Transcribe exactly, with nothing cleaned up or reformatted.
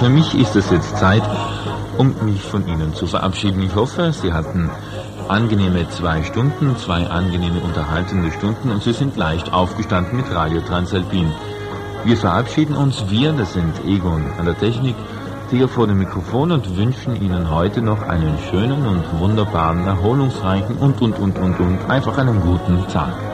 Für mich ist es jetzt Zeit, um mich von Ihnen zu verabschieden. Ich hoffe, Sie hatten angenehme zwei Stunden, zwei angenehme unterhaltende Stunden und Sie sind leicht aufgestanden mit Radio Transalpin. Wir verabschieden uns, wir, das sind Egon an der Technik, Theo vor dem Mikrofon und wünschen Ihnen heute noch einen schönen und wunderbaren, erholungsreichen und, und, und, und, und, einfach einen guten Tag.